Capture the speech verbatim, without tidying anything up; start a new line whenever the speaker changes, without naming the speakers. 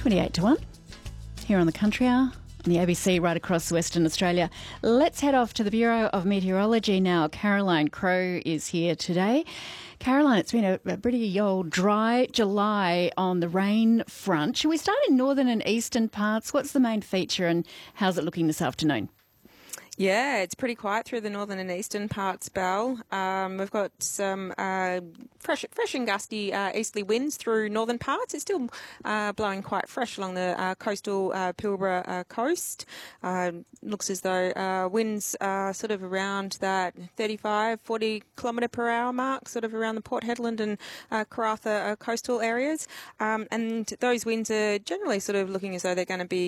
twenty-eight to one here on the Country Hour on the A B C right across Western Australia. Let's head off to the Bureau of Meteorology now. Caroline Crowe is here today. Caroline, it's been a, a pretty old dry July on the rain front. Should we start in northern and eastern parts? What's the main feature and how's it looking this afternoon?
Yeah, it's pretty quiet through the northern and eastern parts, Belle. Um, we've got some uh, fresh, fresh and gusty uh, easterly winds through northern parts. It's still uh, blowing quite fresh along the uh, coastal uh, Pilbara uh, coast. Uh, looks as though uh, winds are sort of around that thirty-five, forty kilometre per hour mark, sort of around the Port Hedland and uh, Karratha uh, coastal areas. Um, and those winds are generally sort of looking as though they're going to be